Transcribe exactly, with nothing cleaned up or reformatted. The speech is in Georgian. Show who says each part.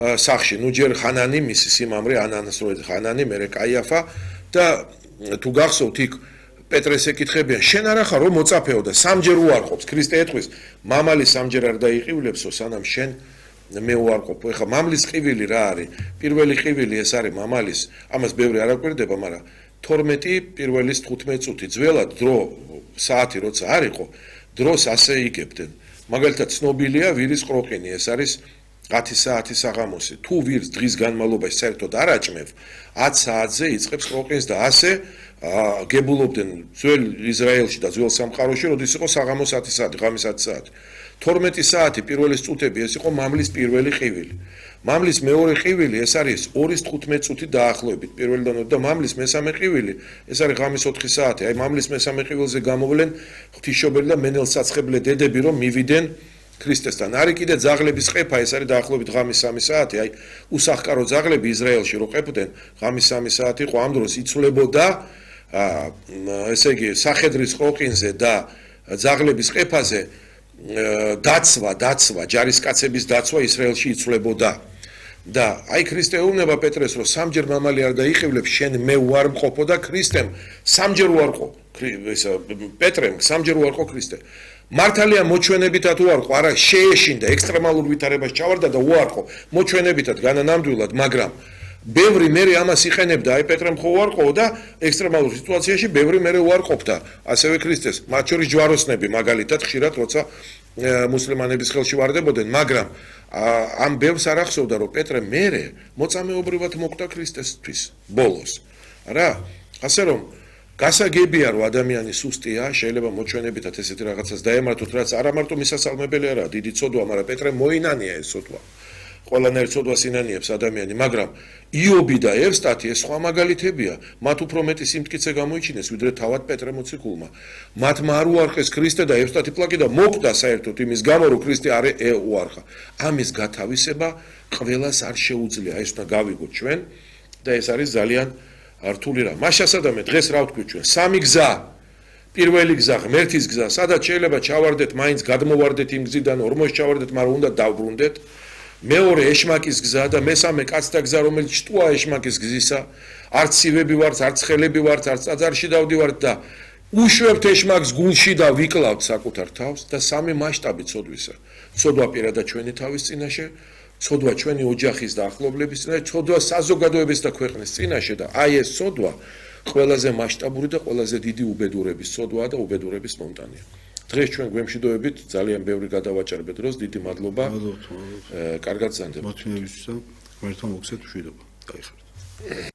Speaker 1: სახში, ნუ ჯერ ხანანი მისი სიმამრე ანანას როეთ ხანანი, მერე კაიაფა და თუ გახსოვთ იქ პეტრეს ეკითხებიან, შენ არა ხარ რომ მოწაფეო და სამჯერ უარყოფს, ქრისტე ეთქვის, მამალი სამჯერ არ დაიყივილებსო, სანამ შენ მე უარყოფო. ეხლა მამლის ყივილი რა არის? პირველი ყივილი ეს არის მამალის, ამას ბევრი არ აკვირდება, მაგრამ თორმეტი პირველის თხუთმეტი წუთი ძველად დრო საათი როცა არ იყო, დროს ასე იგებდნენ. მაგალითად ცნობილია ვირის ყროყინი, ეს არის ათი საათი საღამოსი. თუ ვირს დღის განმავლობაში საერთოდ არ აჭმევ, ათ საათზე იწყებს ყროყინს და ასე გებულობდნენ ძველ ისრაელში და ძველ სამყაროში, როდის იყო საღამოს ათი საათი, ღამის ათი საათი. თორმეტი საათი პირველის წუთები ეს იყო მამლის პირველი ყივილი. მამლის მეორე ყივილი ეს არის ორის თხუთმეტი წუთი დაახლოებით პირველიდან და მამლის მესამე ყივილი ეს არის ღამის ოთხი საათი. აი მამლის მესამე ყივილზე გამოვლენ ღვთისმშობელი და მენელსაცხებლე დედები რომ მივიდნენ ქრისტესთან. არის კიდე ძაღლების ყეფა, ეს არის დაახლოებით ღამის სამი საათი. აი უსახკარო ძაღლები ისრაელში რო ყეფდნენ, ღამის სამი საათი იყო, ამ დროს იცვლებოდა ესე იგი სახედრის ყროყინზე და ძაღლების ყეფაზე დაცვა, დაცვა, ჯარისკაცების დაცვა ისრაელში იცვლებოდა. და აი ქრისტე ეუბნება პეტრეს რომ სამჯერ მამალი არ დაიყივლებს, შენ მე უარ მყოფო და ქრისტემ სამჯერ უარყო. ეს პეტრემ სამჯერ უარყო ქრისტე. მართალია მოჩვენებითად უარყო, არა შეეშინდა, ექსტრემალურ ვითარებას ჩავარდა და უარყო. მოჩვენებითად განანამდვილად, მაგრამ ბევრი მერე ამას იყენებდა, აი პეტრემ ხო უარყო და ექსტრემალურ სიტუაციაში ბევრი მერე უარყოფდა ასევე ქრისტეს. მათ შორის ჯვაროსნები მაგალითად ხშირად როცა მუსლიმანების ხელში ვარდებოდნენ, მაგრამ ამ ბევრს არ ახსოვდა რომ პეტრე მერე მოწამეობრივად მოკვდა ქრისტესთვის ბოლოს. რა? ასე რომ გასაგებია რომ ადამიანი სუსტია, შეიძლება მოჩვენებითად ესეთი რაღაცას დაემართოთ, რაც არა მარტო მისასალმებელი არაა, დიდი ცოდვა, მაგრამ პეტრე მოინანია ეს ცოდვა. ყველანაირ ცოდვას ინანიებს ადამიანი, მაგრამ იობი და ევსტათი ეს სხვა მაგალითებია. მათ უფრო მეტი სიმტკიცე გამოიჩინეს, ვიდრე თავად პეტრე მოციქულმა. მათმა არ უარყეს ქრისტე და ევსტათი პლაკი და მოკვდა საერთოდ იმის გამო, რომ ქრისტე არ უარყა. ამის გათავისება ყველას არ შეუძლია. ეს უნდა გავიგოთ ჩვენ და ეს არის ძალიან რთული რამ. მას შესაძლოა დღეს რა ვთქვით ჩვენ? სამი გზა. პირველი გზა, ღმერთის გზა, სადაც შეიძლება ჩავარდეთ, მაინც გადმოვარდეთ იმ გზიდან, ორმოში ჩავარდეთ, მაგრამ უნდა დავბრუნდეთ. მეორე ეშმაკის გზა და მესამე კაცთა გზა, რომელიც შტუა ეშმაკის გზისა, არც ცივები ვართ, არც ხელები ვართ, არც ტაძარში დავდივართ და უშვებთ ეშმაკს გულში და ვიკლავთ საკუთარ თავს და სამი მასშტაბი ცოდვისა. ცოდვა პირადად ჩვენი თავის წინაშე, ცოდვა ჩვენი ოჯახის და ახლობლების წინაშე, ცოდვა საზოგადოების და ქვეყნის წინაშე და აი ეს ცოდვა ყველაზე მასშტაბური და ყველაზე დიდი უბედურების ცოდვაა და უბედურების მონტანია. დღეს ჩვენ გვემშვიდობებით, ძალიან ბევრი გადავაჭარბეთ დროს, დიდი მადლობა. კარგად გზანდება.
Speaker 2: მათვინებისთვის და ღმერთმა მოგცეთ მშვიდობა. დაიხარეთ.